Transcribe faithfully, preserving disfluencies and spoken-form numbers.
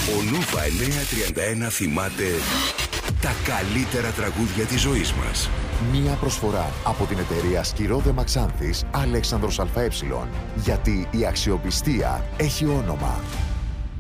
Ο Νούβα εννιακόσια τριάντα ένα θυμάται τα καλύτερα τραγούδια της ζωής μας. Μία προσφορά από την εταιρεία Σκυρόδε Μαξάνθης Αλέξανδρος ΑΕ. Γιατί η αξιοπιστία έχει όνομα.